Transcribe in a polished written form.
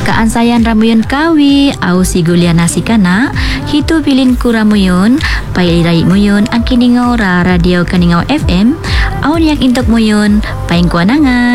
Kaansayan ramuyon kawi au sigulia nasi kana hitu pilin ku ramuyon pairai muyon ang kiningau ra radio Kaningau FM au yang intok muyon paing kuanangan.